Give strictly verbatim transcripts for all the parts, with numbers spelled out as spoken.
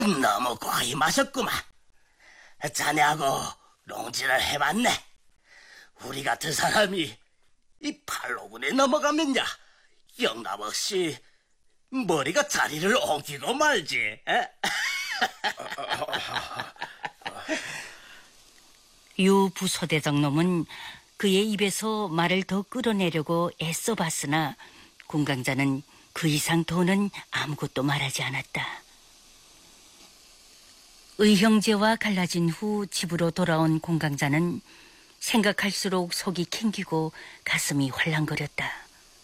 너무 거의 마셨구만. 자네하고 롱지를 해봤네. 우리 같은 사람이 이 팔로군에 넘어가면야 영감없이 머리가 자리를 옮기고 말지. 에? 유 부소대장놈은 그의 입에서 말을 더 끌어내려고 애써봤으나 공강자는 그 이상 더는 아무것도 말하지 않았다. 의형제와 갈라진 후 집으로 돌아온 공강자는 생각할수록 속이 캥기고 가슴이 활랑거렸다.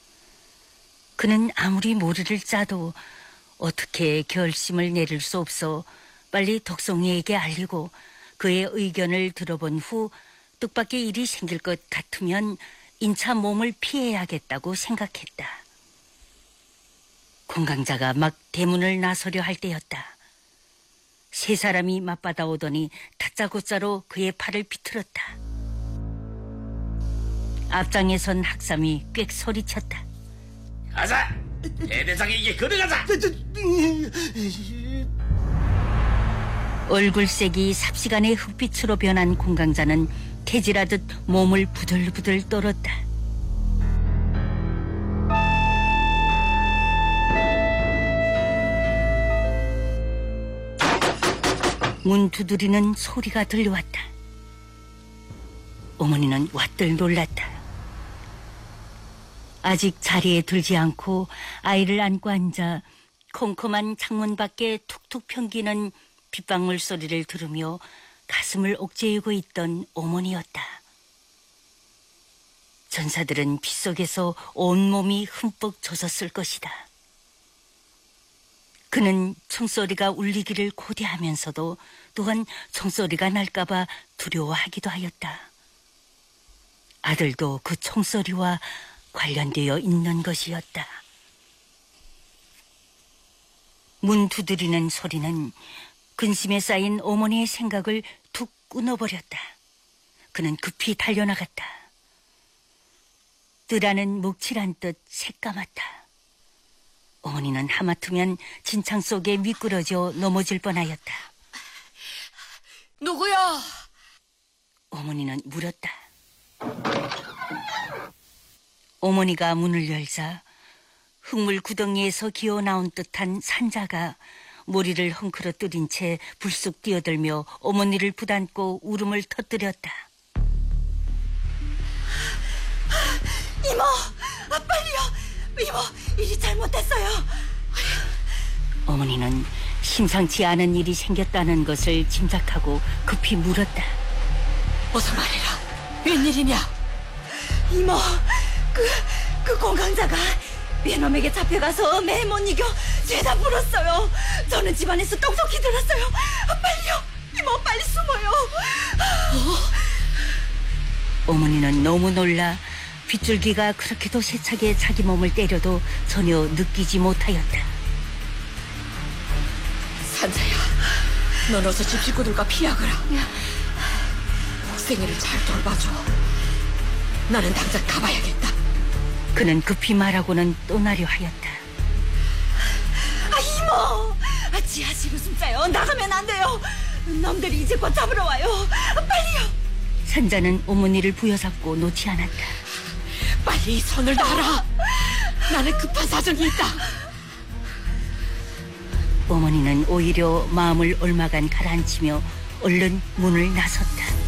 그는 아무리 모리를 짜도 어떻게 결심을 내릴 수 없어 빨리 덕송이에게 알리고 그의 의견을 들어본 후 뜻밖의 일이 생길 것 같으면 인차 몸을 피해야겠다고 생각했다. 공강자가 막 대문을 나서려 할 때였다. 세 사람이 맞받아 오더니 다짜고짜로 그의 팔을 비틀었다. 앞장에 선 학삼이 꽥 소리쳤다. 가자! 대대장에게 걸어가자! 얼굴색이 삽시간에 흑빛으로 변한 공강자는 태질하듯 몸을 부들부들 떨었다. 문 두드리는 소리가 들려왔다. 어머니는 왓들 놀랐다. 아직 자리에 들지 않고 아이를 안고 앉아 컴컴한 창문 밖에 툭툭 평기는 빗방울 소리를 들으며 가슴을 옥죄이고 있던 어머니였다. 전사들은 빗속에서 온몸이 흠뻑 젖었을 것이다. 그는 총소리가 울리기를 고대하면서도 또한 총소리가 날까봐 두려워하기도 하였다. 아들도 그 총소리와 관련되어 있는 것이었다. 문 두드리는 소리는 근심에 쌓인 어머니의 생각을 툭 끊어버렸다. 그는 급히 달려나갔다. 뜨라는 묵칠한 듯 새까맣다. 어머니는 하마터면 진창 속에 미끄러져 넘어질 뻔하였다. 누구야? 어머니는 물었다. 어머니가 문을 열자 흙물 구덩이에서 기어나온 듯한 산자가 머리를 헝클어뜨린 채 불쑥 뛰어들며 어머니를 부담고 울음을 터뜨렸다. 이모! 아, 빨리요! 이모! 일이 잘못됐어요! 어머니는 심상치 않은 일이 생겼다는 것을 짐작하고 급히 물었다. 어서 말해라. 웬일이냐? 이모! 그, 그 공강자가 외놈에게 잡혀가서 매 못 이겨 죄다 물었어요. 저는 집안에서 똑똑히 들었어요. 아, 빨리요! 이모 빨리 숨어요! 어? 어머니는 너무 놀라 빗줄기가 그렇게도 세차게 자기 몸을 때려도 전혀 느끼지 못하였다. 산자야, 넌 어서 집 식구들과 피하거라. 복생이를 잘 돌봐줘. 나는 당장 가봐야겠다. 그는 급히 말하고는 떠나려 하였다. 아, 이모! 아, 지하실로 숨자요. 나가면 안 돼요. 놈들이 이제 곧 잡으러 와요. 아, 빨리요. 산자는 어머니를 부여잡고 놓지 않았다. 빨리 손을 놔라. 나는 급한 사정이 있다. 어머니는 오히려 마음을 얼마간 가라앉히며 얼른 문을 나섰다.